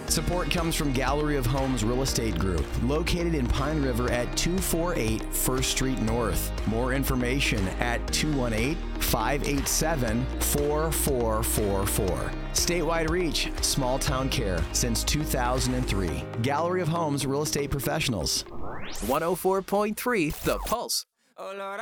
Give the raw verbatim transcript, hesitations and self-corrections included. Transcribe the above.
Support comes from Gallery of Homes Real Estate Group, located in Pine River at two forty-eight First Street North. More information at two one eight, five eight seven, four four four four. Statewide reach, small town care since two thousand three. Gallery of Homes Real Estate Professionals. one oh four point three The Pulse.